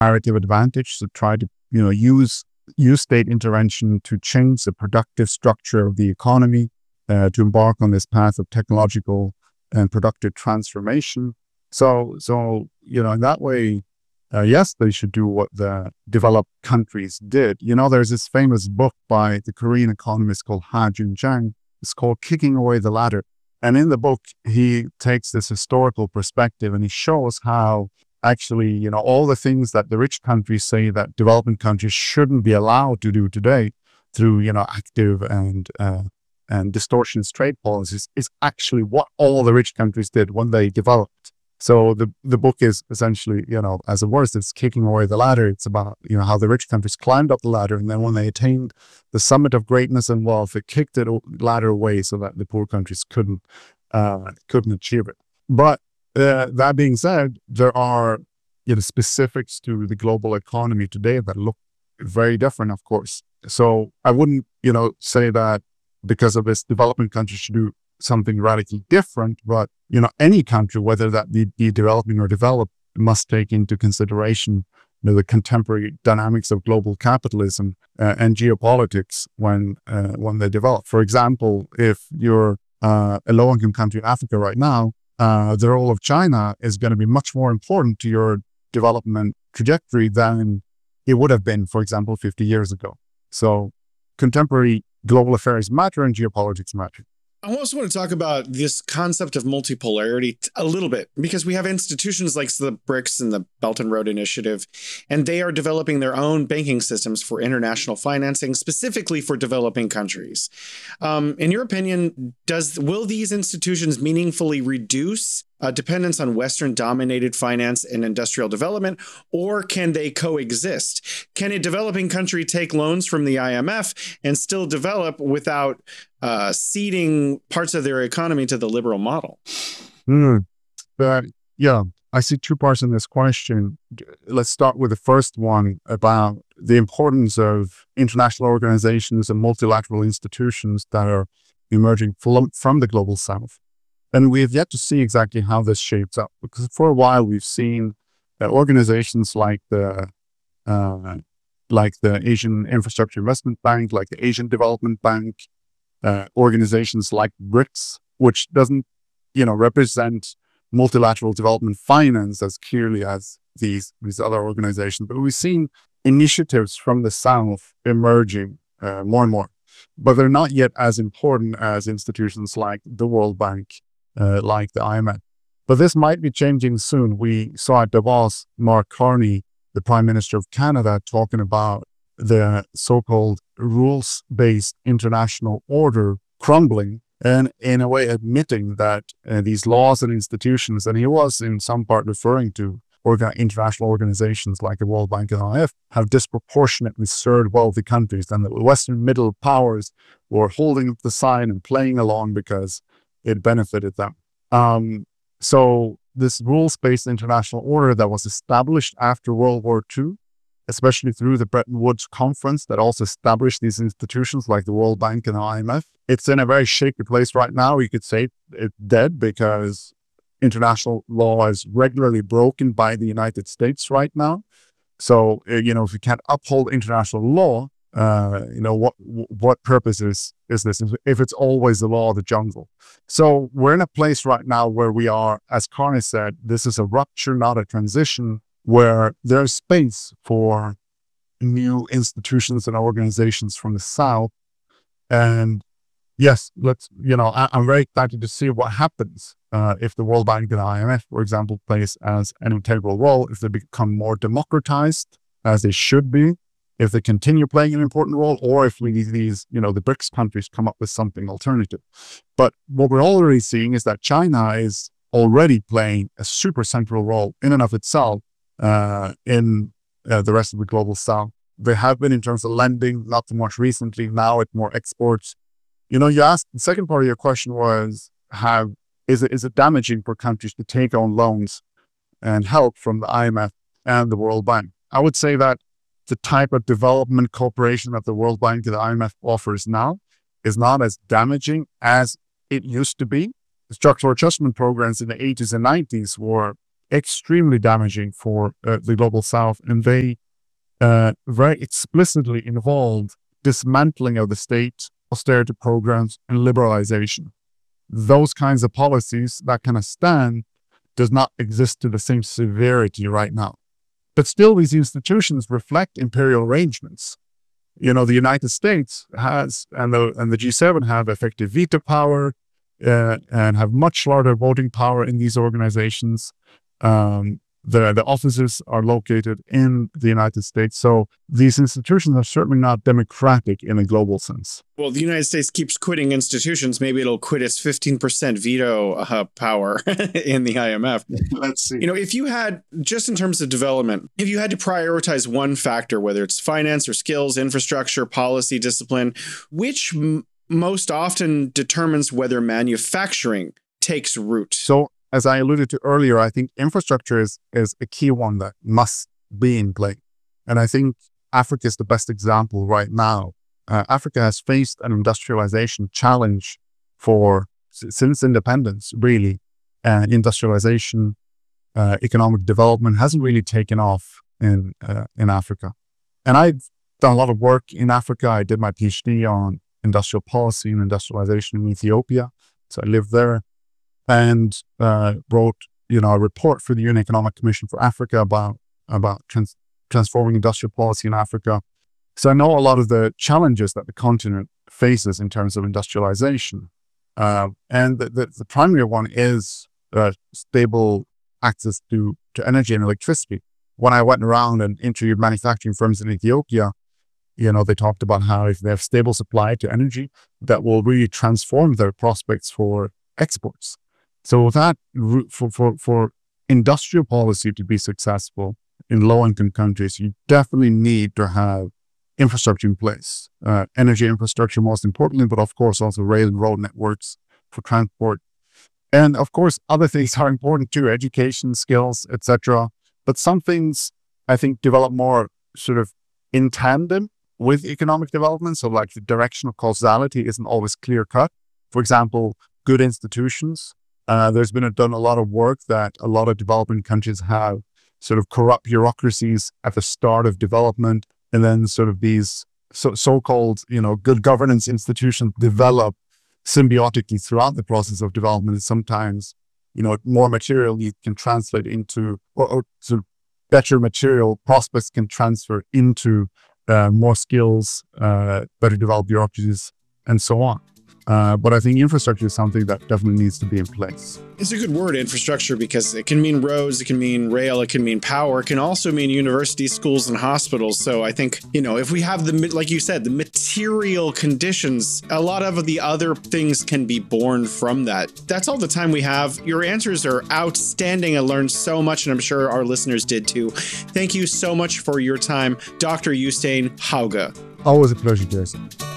comparative advantage to try to, use state intervention to change the productive structure of the economy, to embark on this path of technological and productive transformation. So in that way, yes, they should do what the developed countries did. There's this famous book by the Korean economist called Ha Jun-jang. It's called Kicking Away the Ladder. And in the book, he takes this historical perspective and he shows how actually, all the things that the rich countries say that developing countries shouldn't be allowed to do today through, active and distortionist trade policies is actually what all the rich countries did when they developed. So the book is essentially, as a word, it's kicking away the ladder. It's about, how the rich countries climbed up the ladder, and then when they attained the summit of greatness and wealth, it kicked the ladder away so that the poor countries couldn't achieve it. But that being said, there are, specifics to the global economy today that look very different, of course. So I wouldn't, say that because of this, developing countries should do something radically different, but any country, whether that be developing or developed, must take into consideration the contemporary dynamics of global capitalism and geopolitics when they develop. For example, if you're a low-income country in Africa right now, the role of China is going to be much more important to your development trajectory than it would have been, for example, 50 years ago. So contemporary global affairs matter and geopolitics matter. I also want to talk about this concept of multipolarity a little bit, because we have institutions like the BRICS and the Belt and Road Initiative, and they are developing their own banking systems for international financing, specifically for developing countries. In your opinion, will these institutions meaningfully reduce dependence on Western-dominated finance and industrial development, or can they coexist? Can a developing country take loans from the IMF and still develop without ceding parts of their economy to the liberal model? Yeah, I see two parts in this question. Let's start with the first one about the importance of international organizations and multilateral institutions that are emerging from the global south. And we have yet to see exactly how this shapes up, because for a while we've seen organizations like the Asian Infrastructure Investment Bank, like the Asian Development Bank, organizations like BRICS, which doesn't, represent multilateral development finance as clearly as these other organizations. But we've seen initiatives from the South emerging more and more, but they're not yet as important as institutions like the World Bank, like the IMF. But this might be changing soon. We saw at Davos, Mark Carney, the Prime Minister of Canada, talking about the so-called rules-based international order crumbling, and in a way admitting that these laws and institutions, and he was in some part referring to international organizations like the World Bank and IMF, have disproportionately served wealthy countries, and the Western middle powers were holding up the sign and playing along because it benefited them. So this rules-based international order that was established after World War II, especially through the Bretton Woods Conference that also established these institutions like the World Bank and the IMF, it's in a very shaky place right now. You could say it's dead because international law is regularly broken by the United States right now. So, if you can't uphold international law, what purpose is this if it's always the law of the jungle? So we're in a place right now where we are, as Carney said, this is a rupture, not a transition, where there's space for new institutions and organizations from the South. And yes, I'm very excited to see what happens if the World Bank and the IMF, for example, plays as an integral role, if they become more democratized, as they should be, if they continue playing an important role, or if these, the BRICS countries come up with something alternative. But what we're already seeing is that China is already playing a super central role in and of itself in the rest of the global South. They have been in terms of lending, not so much recently. Now it's more exports. You asked, the second part of your question was, is it damaging for countries to take on loans and help from the IMF and the World Bank? I would say that the type of development cooperation that the World Bank and the IMF offers now is not as damaging as it used to be. The structural adjustment programs in the 80s and 90s were extremely damaging for the global south. And they very explicitly involved dismantling of the state, austerity programs, and liberalization. Those kinds of policies, that kind of stand, does not exist to the same severity right now. But still, these institutions reflect imperial arrangements. The United States has, and the G7 have effective veto power and have much larger voting power in these organizations. The offices are located in the United States. So these institutions are certainly not democratic in a global sense. Well, the United States keeps quitting institutions. Maybe it'll quit its 15% veto power in the IMF. Let's see. If you had, just in terms of development, if you had to prioritize one factor, whether it's finance or skills, infrastructure, policy, discipline, which most often determines whether manufacturing takes root? So, as I alluded to earlier, I think infrastructure is a key one that must be in play. And I think Africa is the best example right now. Africa has faced an industrialization challenge since independence, really. Industrialization, economic development hasn't really taken off in Africa. And I've done a lot of work in Africa. I did my PhD on industrial policy and industrialization in Ethiopia. So I lived there. And wrote, a report for the UN Economic Commission for Africa about transforming industrial policy in Africa. So I know a lot of the challenges that the continent faces in terms of industrialization. And the primary one is stable access to energy and electricity. When I went around and interviewed manufacturing firms in Ethiopia, they talked about how if they have stable supply to energy, that will really transform their prospects for exports. So that for industrial policy to be successful in low-income countries, you definitely need to have infrastructure in place. Energy infrastructure, most importantly, but of course also rail and road networks for transport. And of course, other things are important too, education, skills, etc. But some things, I think, develop more sort of in tandem with economic development. So like the directional causality isn't always clear-cut. For example, good institutions. There's been done a lot of work that a lot of developing countries have sort of corrupt bureaucracies at the start of development, and then sort of these so-called, good governance institutions develop symbiotically throughout the process of development. And sometimes, more material need can translate into, or sort of better material prospects can transfer into more skills, better developed bureaucracies, and so on. But I think infrastructure is something that definitely needs to be in place. It's a good word, infrastructure, because it can mean roads, it can mean rail, it can mean power, it can also mean universities, schools, and hospitals. So I think, if we have like you said, the material conditions, a lot of the other things can be born from that. That's all the time we have. Your answers are outstanding. I learned so much, and I'm sure our listeners did too. Thank you so much for your time, Dr. Jostein Hauge. Always a pleasure, Jason.